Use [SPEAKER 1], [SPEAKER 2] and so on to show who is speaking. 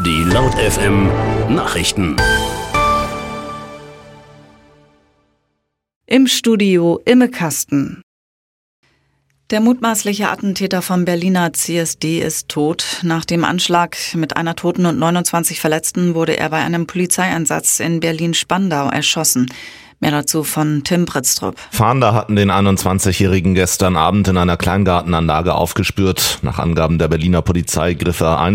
[SPEAKER 1] Die Laut FM Nachrichten.
[SPEAKER 2] Im Studio Imme Kasten. Der mutmaßliche Attentäter vom Berliner CSD ist tot. Nach dem Anschlag mit einer Toten und 29 Verletzten wurde er bei einem Polizeieinsatz in Berlin-Spandau erschossen. Mehr dazu von Tim Pritztrup.
[SPEAKER 3] Fahnder hatten den 21-Jährigen gestern Abend in einer Kleingartenanlage aufgespürt. Nach Angaben der Berliner Polizei griff er